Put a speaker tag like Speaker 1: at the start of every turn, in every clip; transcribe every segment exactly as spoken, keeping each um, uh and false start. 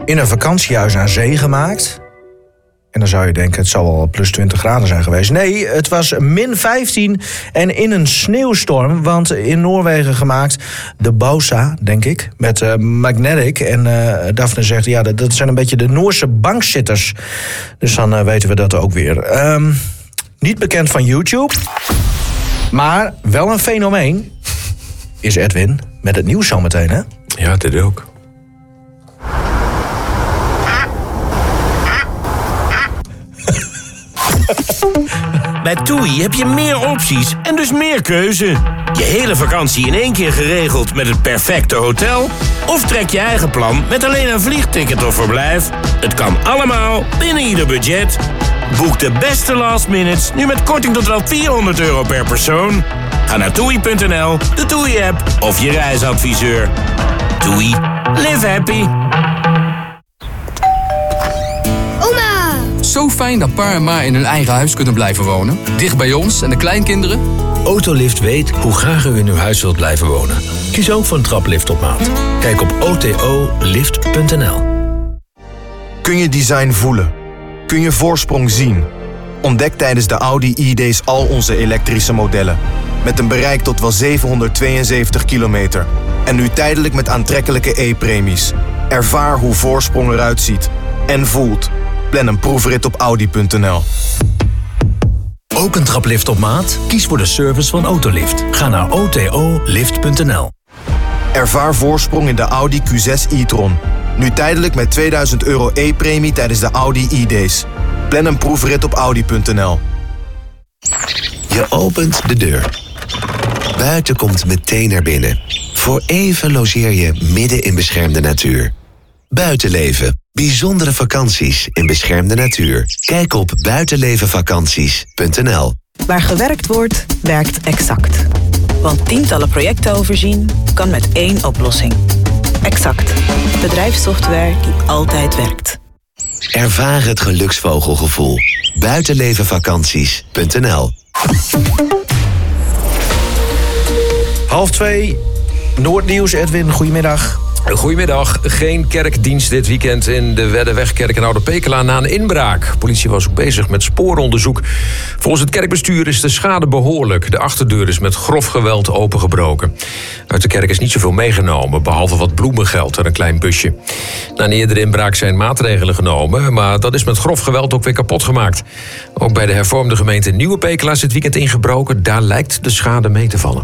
Speaker 1: in een vakantiehuis aan zee gemaakt. En dan zou je denken, het zal wel plus twintig graden zijn geweest. Nee, het was min vijftien en in een sneeuwstorm. Want in Noorwegen gemaakt, de Bosa, denk ik, met uh, Magnetic. En uh, Daphne zegt, ja, dat, dat zijn een beetje de Noorse bankzitters. Dus dan uh, weten we dat ook weer. Um, niet bekend van YouTube, maar wel een fenomeen is Edwin met het nieuws zometeen, hè?
Speaker 2: Ja, dit ook.
Speaker 3: Bij TUI heb je meer opties en dus meer keuze. Je hele vakantie in één keer geregeld met het perfecte hotel? Of trek je eigen plan met alleen een vliegticket of verblijf? Het kan allemaal binnen ieder budget. Boek de beste last minutes nu met korting tot wel vierhonderd euro per persoon. Ga naar toei punt n l, de TUI-app of je reisadviseur. TUI. Live happy.
Speaker 4: Zo fijn dat pa en ma in hun eigen huis kunnen blijven wonen. Dicht bij ons en de kleinkinderen.
Speaker 5: Autolift weet hoe graag u in uw huis wilt blijven wonen. Kies ook voor een traplift op maat. Kijk op o t o lift punt n l.
Speaker 6: Kun je design voelen? Kun je voorsprong zien? Ontdek tijdens de Audi e-days al onze elektrische modellen. Met een bereik tot wel zevenhonderdtweeënzeventig kilometer. En nu tijdelijk met aantrekkelijke e-premies. Ervaar hoe voorsprong eruit ziet. En voelt. Plan een proefrit op audi punt n l.
Speaker 5: Ook een traplift op maat? Kies voor de service van Autolift. Ga naar o t o lift punt n l.
Speaker 6: Ervaar voorsprong in de Audi Q zes e-tron. Nu tijdelijk met tweeduizend euro e-premie tijdens de Audi e-days. Plan een proefrit op audi punt n l.
Speaker 7: Je opent de deur. Buiten komt meteen naar binnen. Voor even logeer je midden in beschermde natuur. Buitenleven. Bijzondere vakanties in beschermde natuur. Kijk op buitenlevenvakanties punt n l.
Speaker 8: Waar gewerkt wordt, werkt Exact. Want tientallen projecten overzien kan met één oplossing. Exact. Bedrijfssoftware die altijd werkt.
Speaker 7: Ervaar het geluksvogelgevoel. buitenlevenvakanties punt n l.
Speaker 1: Half twee, Noordnieuws. Edwin, goedemiddag.
Speaker 2: Goedemiddag. Geen kerkdienst dit weekend in de Weddenwegkerk in Oude Pekela na een inbraak. Politie was ook bezig met spooronderzoek. Volgens het kerkbestuur is de schade behoorlijk. De achterdeur is met grof geweld opengebroken. Uit de kerk is niet zoveel meegenomen, behalve wat bloemengeld en een klein busje. Na een eerdere inbraak zijn maatregelen genomen, maar dat is met grof geweld ook weer kapot gemaakt. Ook bij de hervormde gemeente Nieuwe Pekela is het weekend ingebroken. Daar lijkt de schade mee te vallen.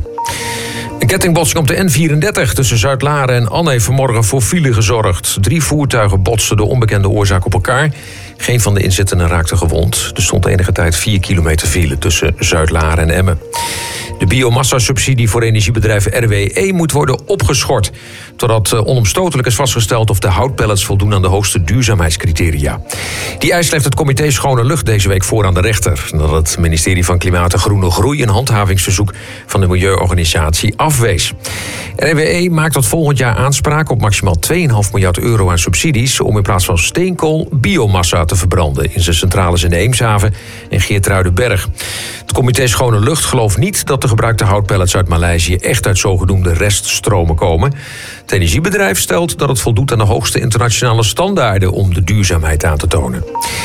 Speaker 2: Een kettingbotsing op de N vierendertig tussen Zuidlaren en Anne heeft vanmorgen voor file gezorgd. Drie voertuigen botsten door onbekende oorzaak op elkaar. Geen van de inzittenden raakte gewond. Er stond enige tijd vier kilometer file tussen Zuidlaren en Emmen. De biomassa-subsidie voor energiebedrijf R W E moet worden opgeschort, totdat onomstotelijk is vastgesteld of de houtpellets voldoen aan de hoogste duurzaamheidscriteria. Die eis legt het comité Schone Lucht deze week voor aan de rechter, nadat het ministerie van Klimaat en Groene Groei een handhavingsverzoek van de milieuorganisatie afwees. R W E maakt tot volgend jaar aanspraak op maximaal twee komma vijf miljard euro aan subsidies om in plaats van steenkool biomassa te verbranden in zijn centrales in de Eemshaven en Geertruidenberg. Het comité Schone Lucht gelooft niet dat de gebruikte houtpellets uit Maleisië echt uit zogenoemde reststromen komen. Het energiebedrijf stelt dat het voldoet aan de hoogste internationale standaarden om de duurzaamheid aan te tonen.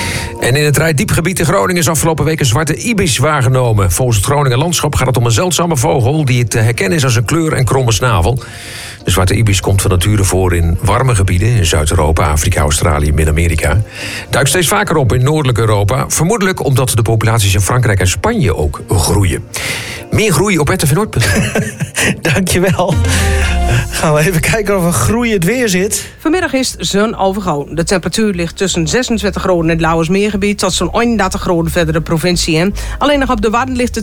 Speaker 2: En in het Reitdiepgebied in Groningen is afgelopen week een zwarte ibis waargenomen. Volgens het Groninger Landschap gaat het om een zeldzame vogel die te herkennen is als een kleur en kromme snavel. De zwarte ibis komt van nature voor in warme gebieden in Zuid-Europa, Afrika, Australië, Midden-Amerika. Duikt steeds vaker op in Noordelijk Europa, vermoedelijk omdat de populaties in Frankrijk en Spanje ook groeien. Meer groei op r t v noord punt n l.
Speaker 1: Dankjewel. Gaan we even kijken of er groeiend weer zit.
Speaker 9: Vanmiddag is het zon overgoon. De temperatuur ligt tussen zesentwintig graden in het Lauwersmeergebied tot zo'n eenendertig graden verder de provincie in. Alleen nog op de Wadden ligt de